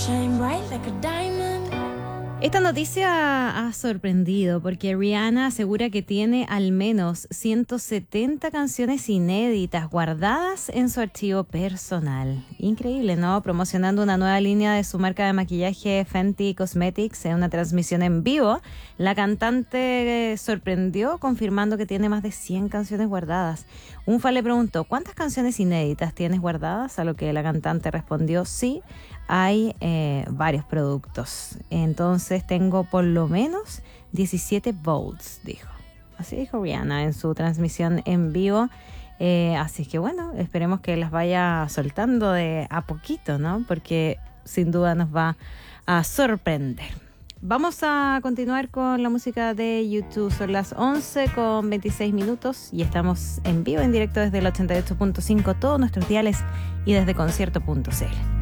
shine bright like a diamond. Esta noticia ha sorprendido porque Rihanna asegura que tiene al menos 170 canciones inéditas guardadas en su archivo personal. Increíble, ¿no? Promocionando una nueva línea de su marca de maquillaje Fenty Cosmetics en una transmisión en vivo, la cantante sorprendió confirmando que tiene más de 100 canciones guardadas. Un fan le preguntó, ¿cuántas canciones inéditas tienes guardadas? A lo que la cantante respondió, sí, hay varios productos. Entonces tengo por lo menos 17 volts, dijo. Así dijo Rihanna en su transmisión en vivo. Así que bueno, esperemos que las vaya soltando de a poquito, ¿no? Porque sin duda nos va a sorprender. Vamos a continuar con la música de YouTube. Son las 11:26 y estamos en vivo, en directo desde el 88.5, todos nuestros diales y desde concierto.cl.